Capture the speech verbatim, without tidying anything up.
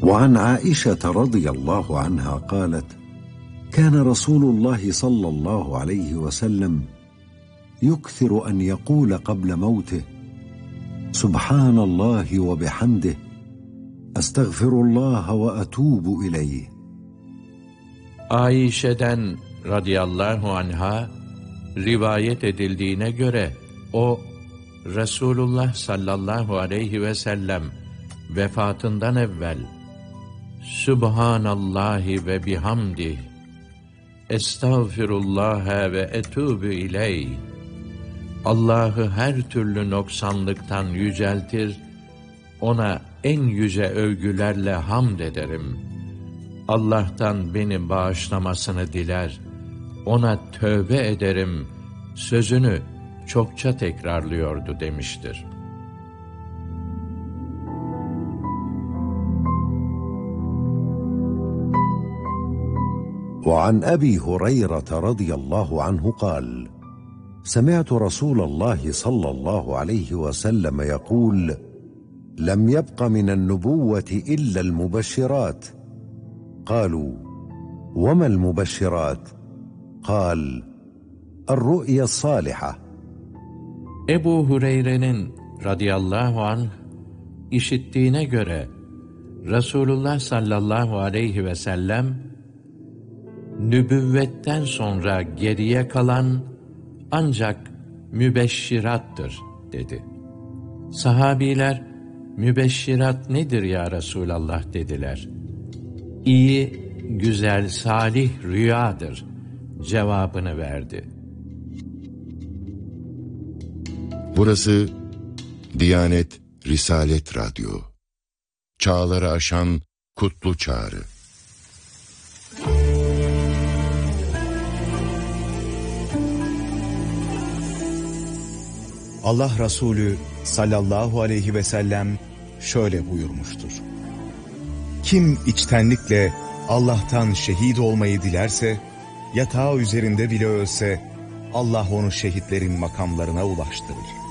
وعن عائشة رضي الله عنها قالت: كان رسول الله صلى الله عليه وسلم يكثر أن يقول قبل موته: سبحان الله وبحمده أستغفر الله وأتوب إليه. Ayşe'den radıyallahu anha rivayet edildiğine göre o Resulullah sallallahu aleyhi ve sellem vefatından evvel Subhanallahi ve bihamdih Estağfirullah ve etûbü ileyh, Allah'ı her türlü noksanlıktan yüceltir, ona en yüce övgülerle hamd ederim. Allah'tan beni bağışlamasını diler, ona tövbe ederim sözünü çokça tekrarlıyordu demiştir. وعن أبي هريرة رضي الله عنه قال: سمعت رسول الله صلى الله عليه وسلم يقول: لم يبق من النبوة إلا المبشرات. قالوا: وما المبشرات؟ قال: الرؤيا الصالحة. Ebu Hureyre'nin radıyallahu anh işittiğine göre Resulullah sallallahu aleyhi ve sellem nübüvvetten sonra geriye kalan ancak mübeşşirattır dedi. Sahabiler, mübeşşirat nedir ya Resulallah dediler. İyi, güzel, salih rüyadır cevabını verdi. Burası Diyanet Risalet Radyo. Çağları aşan kutlu çağrı. Allah Resulü sallallahu aleyhi ve sellem şöyle buyurmuştur: kim içtenlikle Allah'tan şehit olmayı dilerse, yatağı üzerinde bile ölse, Allah onu şehitlerin makamlarına ulaştırır.